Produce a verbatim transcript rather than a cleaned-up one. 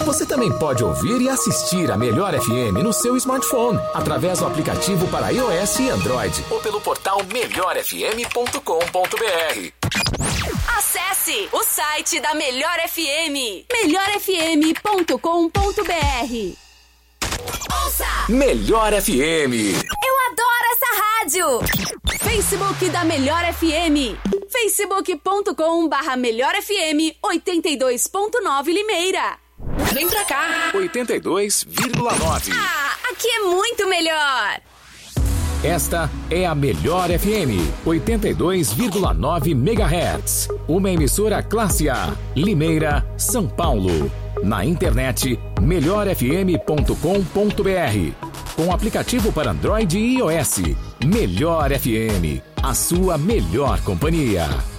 Você também pode ouvir e assistir a Melhor F M no seu smartphone, através do aplicativo para iOS e Android, ou pelo portal melhor f m ponto com ponto b r. Acesse o site da Melhor F M, melhor f m ponto com ponto b r. Ouça! Melhor F M. Eu adoro essa rádio! Facebook da Melhor F M, facebook ponto com barra melhor f m oitenta e dois ponto nove Limeira. Vem pra cá! oitenta e dois vírgula nove. Ah, aqui é muito melhor! Esta é a Melhor F M, oitenta e dois vírgula nove megahertz. Uma emissora classe A, Limeira, São Paulo. Na internet, melhor f m ponto com ponto b r. Com aplicativo para Android e iOS. Melhor F M, a sua melhor companhia.